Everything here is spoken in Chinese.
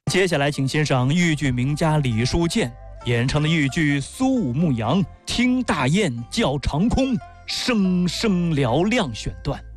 接下来，请欣赏豫剧名家李书建演唱的豫剧《苏武牧羊》，听大雁叫长空，声声嘹亮选段。